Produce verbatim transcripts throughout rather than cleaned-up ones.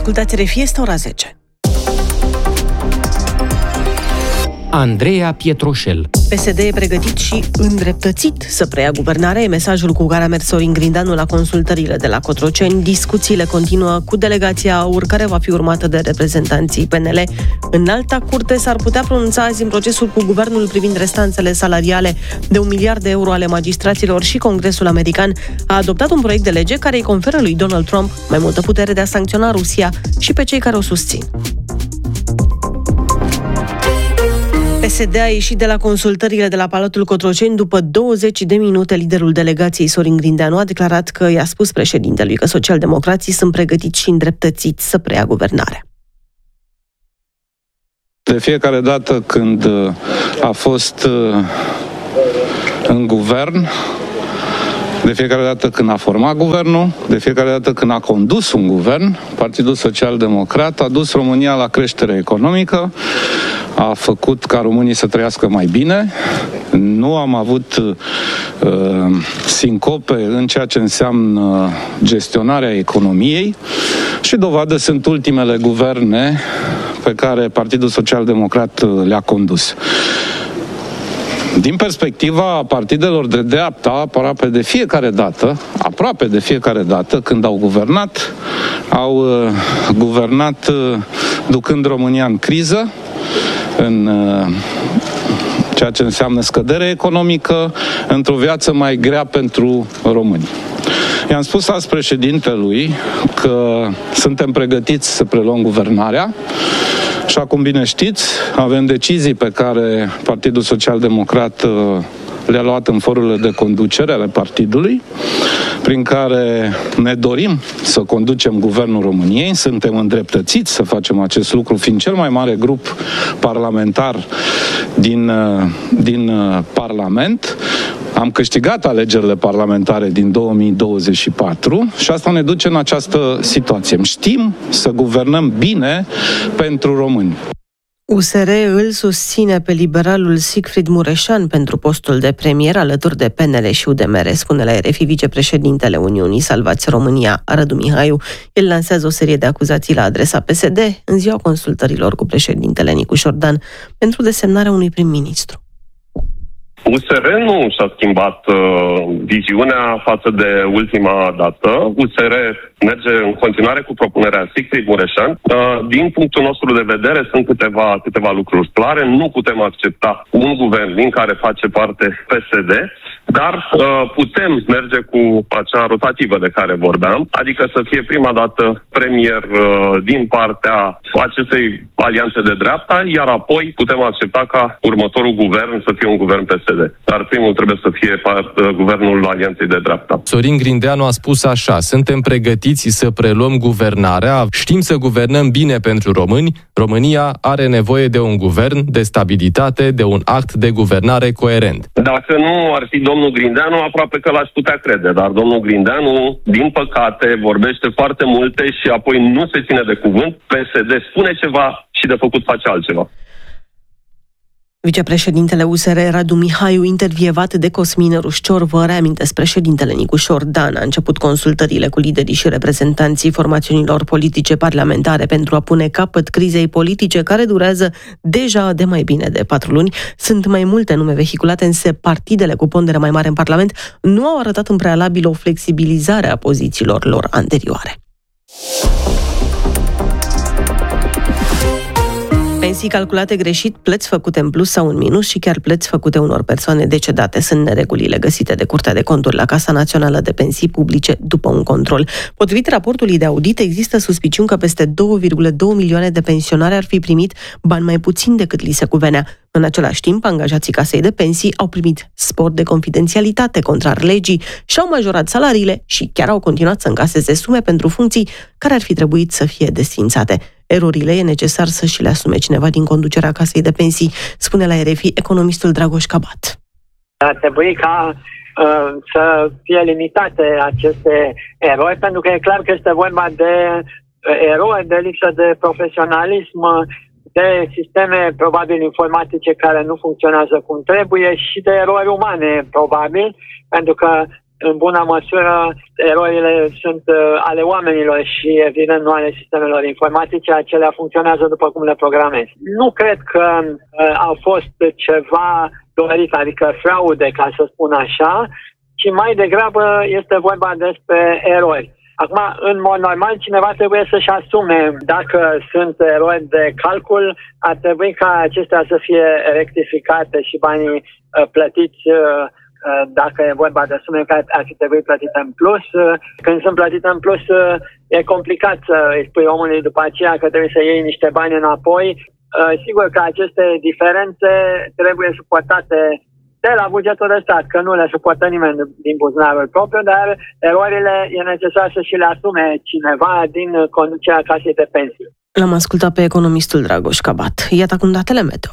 Ascultați R F I, este ora zece. Andreea Pietroșel. P S D e pregătit și îndreptățit să preia guvernarea, e mesajul cu care a mers Sorin Grindeanu la consultările de la Cotroceni. Discuțiile continuă cu delegația AUR, care va fi urmată de reprezentanții P N L. Înalta Curte s-ar putea pronunța azi în procesul cu guvernul privind restanțele salariale de un miliard de euro ale magistraților și Congresul American a adoptat un proiect de lege care îi conferă lui Donald Trump mai multă putere de a sancționa Rusia și pe cei care o susțin. P S D a ieșit de la consultările de la Palatul Cotroceni după douăzeci de minute. Liderul delegației, Sorin Grindeanu, a declarat că i-a spus președintelui că socialdemocrații sunt pregătiți și îndreptățiți să preia guvernarea. De fiecare dată când a fost în guvern, de fiecare dată când a format guvernul, de fiecare dată când a condus un guvern, Partidul Social Democrat a dus România la creștere economică, a făcut ca românii să trăiască mai bine. Nu am avut uh, sincope în ceea ce înseamnă gestionarea economiei și dovadă sunt ultimele guverne pe care Partidul Social Democrat le-a condus. Din perspectiva partidelor de dreapta, aproape de fiecare dată, aproape de fiecare dată, când au guvernat, au uh, guvernat uh, ducând România în criză, în uh, ceea ce înseamnă scădere economică, într-o viață mai grea pentru români. I-am spus azi președintelui că suntem pregătiți să preluăm guvernarea. Așa cum bine știți, avem decizii pe care Partidul Social Democrat le-a luat în forurile de conducere ale partidului, prin care ne dorim să conducem guvernul României, suntem îndreptățiți să facem acest lucru, fiind cel mai mare grup parlamentar din, din Parlament. Am câștigat alegerile parlamentare din două mii douăzeci și patru și asta ne duce în această situație. Știm să guvernăm bine pentru români. U S R îl susține pe liberalul Sigfrid Mureșan pentru postul de premier alături de P N L și U D M R, spune la R F I vicepreședintele Uniunii Salvați România, Radu Mihaiu. El lansează o serie de acuzații la adresa P S D în ziua consultărilor cu președintele Nicu Șordan pentru desemnarea unui prim-ministru. U S R nu și-a schimbat uh, viziunea față de ultima dată. U S R merge în continuare cu propunerea Sigfrid Mureșan. Uh, din punctul nostru de vedere sunt câteva, câteva lucruri clare. Nu putem accepta un guvern din care face parte P S D, dar uh, putem merge cu acea rotativă de care vorbeam, adică să fie prima dată premier uh, din partea acestei alianțe de dreapta, iar apoi putem accepta ca următorul guvern să fie un guvern P S D. Dar primul trebuie să fie part, uh, guvernul alianței de dreapta. Sorin Grindeanu a spus așa: suntem pregătiți să preluăm guvernarea, știm să guvernăm bine pentru români, România are nevoie de un guvern, de stabilitate, de un act de guvernare coerent. Dacă nu ar fi domnul Grindeanu, aproape că l-aș putea crede, dar domnul Grindeanu, din păcate, vorbește foarte multe și apoi nu se ține de cuvânt. P S D spune ceva și de făcut face altceva. Vicepreședintele U S R, Radu Mihaiu, intervievat de Cosmin Rușcior, vă reamintesc, președintele Nicu Șordan a început consultările cu liderii și reprezentanții formațiunilor politice parlamentare pentru a pune capăt crizei politice care durează deja de mai bine de patru luni. Sunt mai multe nume vehiculate, însă partidele cu pondere mai mare în Parlament nu au arătat în prealabil o flexibilizare a pozițiilor lor anterioare. Pensii calculate greșit, plăți făcute în plus sau în minus și chiar plăți făcute unor persoane decedate sunt neregulile găsite de Curtea de Conturi la Casa Națională de Pensii Publice după un control. Potrivit raportului de audit, există suspiciuni că peste două virgulă doi milioane de pensionari ar fi primit bani mai puțin decât li se cuvenea. În același timp, angajații Casei de Pensii au primit spor de confidențialitate contrar legii și-au majorat salariile și chiar au continuat să încaseze sume pentru funcții care ar fi trebuit să fie desființate. Erorile e necesar să și le asume cineva din conducerea Casei de Pensii, spune la R F I economistul Dragoș Cabat. Ar trebui ca uh, să fie limitate aceste erori, pentru că e clar că este vorba de erori, de lipsă de profesionalism, de sisteme probabil informatice care nu funcționează cum trebuie și de erori umane, probabil, pentru că în bună măsură, erorile sunt ale oamenilor și, evident, nu ale sistemelor informatice, acelea funcționează după cum le programezi. Nu cred că uh, au fost ceva dorit, adică fraude, ca să spun așa, ci mai degrabă este vorba despre erori. Acum, în mod normal, cineva trebuie să-și asume dacă sunt erori de calcul, ar trebui ca acestea să fie rectificate și banii uh, plătiți uh, dacă e vorba de sume care ar fi trebuit plătite în plus. Când sunt plătite în plus, e complicat să îi spui omului după aceea că trebuie să iei niște bani înapoi. Sigur că aceste diferențe trebuie suportate de la bugetul de stat, că nu le suportă nimeni din buzunarul propriu, dar erorile e necesar să și le asume cineva din conducerea casei de pensii. L-am ascultat pe economistul Dragoș Cabat. Iată acum datele meteo.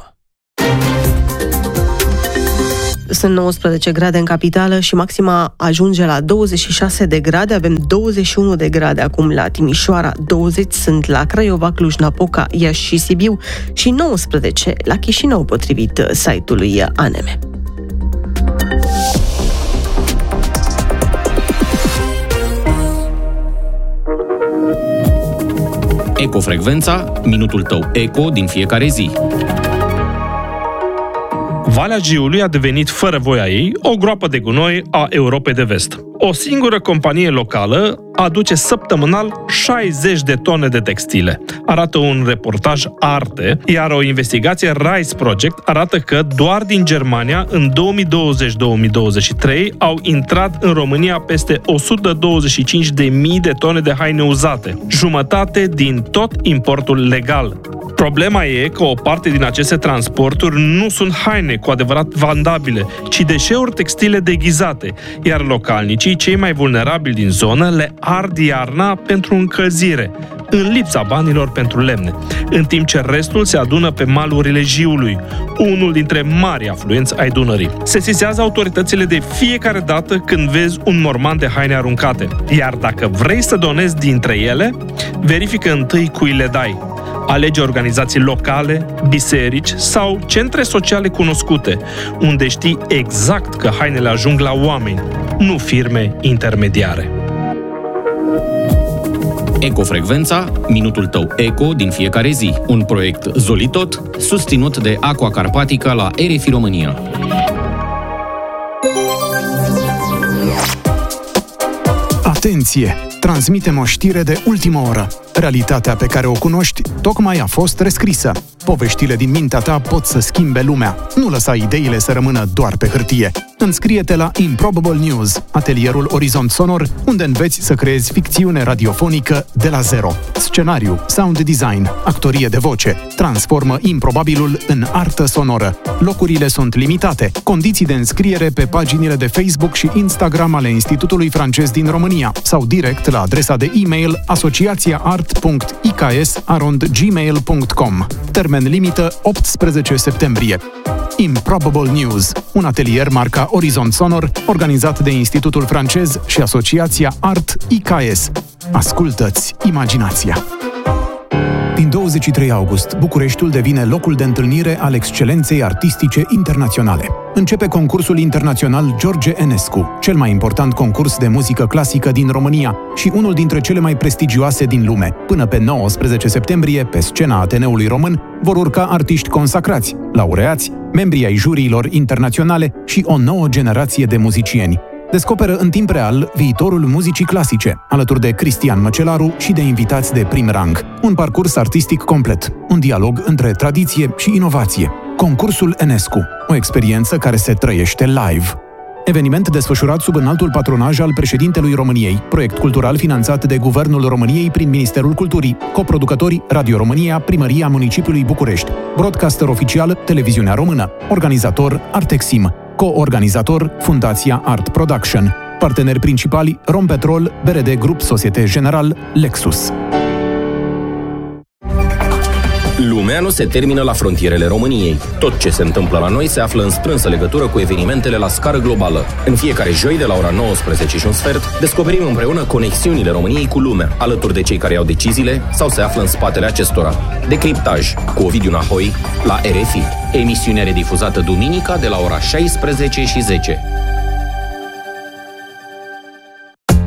Sunt nouăsprezece grade în capitală și maxima ajunge la douăzeci și șase de grade. Avem douăzeci și unu de grade acum la Timișoara, douăzeci sunt la Craiova, Cluj-Napoca, Iași și Sibiu și nouăsprezece la Chișinău, potrivit site-ului A N M. Ecofrecvența, minutul tău eco din fiecare zi. Valea Jiului a devenit, fără voia ei, o groapă de gunoi a Europei de Vest. O singură companie locală aduce săptămânal șaizeci de tone de textile. Arată un reportaj Arte, iar o investigație Rise Project arată că doar din Germania, în două mii douăzeci două mii douăzeci și trei, au intrat în România peste o sută douăzeci și cinci de mii de tone de haine uzate, jumătate din tot importul legal. Problema e că o parte din aceste transporturi nu sunt haine cu adevărat vandabile, ci deșeuri textile deghizate, iar localnicii, cei mai vulnerabili din zonă, le ard iarna pentru încălzire, în lipsa banilor pentru lemne, în timp ce restul se adună pe malurile Jiului, unul dintre mari afluenți ai Dunării. Se sesizează autoritățile de fiecare dată când vezi un morman de haine aruncate, iar dacă vrei să donezi dintre ele, verifică întâi cui le dai. Alege organizații locale, biserici sau centre sociale cunoscute, unde știi exact că hainele ajung la oameni, nu firme intermediare. Ecofrecvența, minutul tău eco din fiecare zi. Un proiect Zolitot, susținut de Aqua Carpatica la R F I România. Atenție! Transmitem o știre de ultimă oră. Realitatea pe care o cunoști tocmai a fost rescrisă. Poveștile din mintea ta pot să schimbe lumea. Nu lăsa ideile să rămână doar pe hârtie. Înscrie-te la Improbable News, atelierul Orizont Sonor, unde înveți să creezi ficțiune radiofonică de la zero. Scenariu, sound design, actorie de voce. Transformă improbabilul în artă sonoră. Locurile sunt limitate. Condiții de înscriere pe paginile de Facebook și Instagram ale Institutului Francez din România sau direct la adresa de e-mail asociația art punct i k s arond gmail punct com. Termen limită optsprezece septembrie. Improbable News, un atelier marca Orizont Sonor, organizat de Institutul Francez și Asociația Art I K S. Ascultă-ți imaginația! Din douăzeci și trei august, Bucureștiul devine locul de întâlnire al excelenței artistice internaționale. Începe concursul internațional George Enescu, cel mai important concurs de muzică clasică din România și unul dintre cele mai prestigioase din lume. Până pe nouăsprezece septembrie, pe scena Ateneului Român, vor urca artiști consacrați, laureați, membri ai juriilor internaționale și o nouă generație de muzicieni. Descoperă în timp real viitorul muzicii clasice, alături de Cristian Măcelaru și de invitați de prim rang. Un parcurs artistic complet, un dialog între tradiție și inovație. Concursul Enescu, o experiență care se trăiește live. Eveniment desfășurat sub înaltul patronaj al președintelui României, proiect cultural finanțat de Guvernul României prin Ministerul Culturii, coproducători Radio România, Primăria Municipiului București, broadcaster oficial Televiziunea Română, organizator Artexim, co-organizator Fundația Art Production, parteneri principali Rompetrol, B R D Grup Societe General, Lexus. Lumea nu se termină la frontierele României. Tot ce se întâmplă la noi se află în strânsă legătură cu evenimentele la scară globală. În fiecare joi, de la ora nouăsprezece și un sfert, descoperim împreună conexiunile României cu lumea, alături de cei care iau deciziile sau se află în spatele acestora. Decriptaj cu Ovidiu Nahoi la R F I. Emisiunea redifuzată duminica de la ora șaisprezece și zece.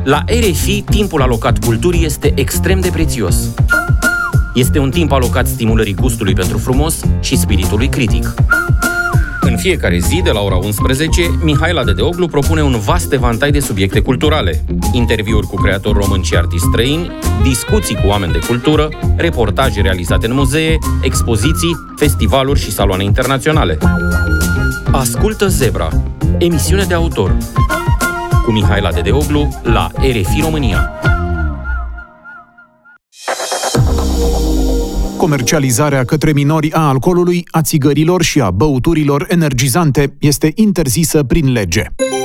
La R F I, timpul alocat culturii este extrem de prețios. Este un timp alocat stimulării gustului pentru frumos și spiritului critic. În fiecare zi, de la ora unsprezece, Mihaela Dedeoglu propune un vast evantai de subiecte culturale. Interviuri cu creatori români și artiști străini, discuții cu oameni de cultură, reportaje realizate în muzee, expoziții, festivaluri și saloane internaționale. Ascultă Zebra, emisiune de autor, cu Mihaela Dedeoglu la R F I România. Comercializarea către minori a alcoolului, a țigărilor și a băuturilor energizante este interzisă prin lege.